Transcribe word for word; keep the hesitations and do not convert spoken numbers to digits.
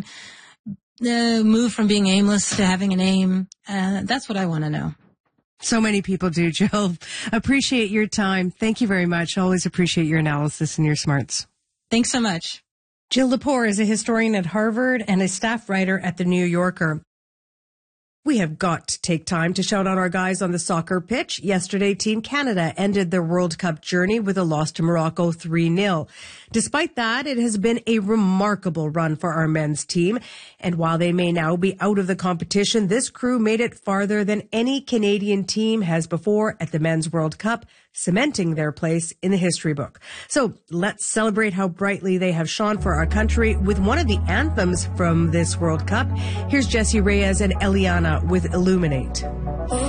team uh, move from being aimless to having an aim? Uh, that's what I want to know. So many people do, Jill. Appreciate your time. Thank you very much. Always appreciate your analysis and your smarts. Thanks so much. Jill Lepore is a historian at Harvard and a staff writer at The New Yorker. We have got to take time to shout out our guys on the soccer pitch. Yesterday, Team Canada ended their World Cup journey with a loss to Morocco three nil. Despite that, it has been a remarkable run for our men's team. And while they may now be out of the competition, this crew made it farther than any Canadian team has before at the Men's World Cup, cementing their place in the history book. So let's celebrate how brightly they have shone for our country with one of the anthems from this World Cup. Here's Jessie Reyes and Eliana with Illuminate.